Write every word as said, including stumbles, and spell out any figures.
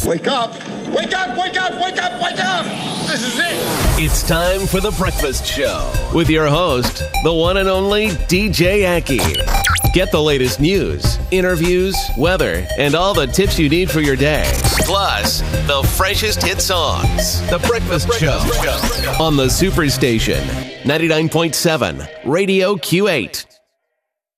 Wake up! Wake up! Wake up! Wake up! Wake up! This is it! It's time for The Breakfast Show with your host, the one and only D J Aki. Get the latest news, interviews, weather, and all the tips you need for your day. Plus, the freshest hit songs. The Breakfast, the Breakfast Show. Show on the Superstation, ninety-nine point seven Radio Q eight.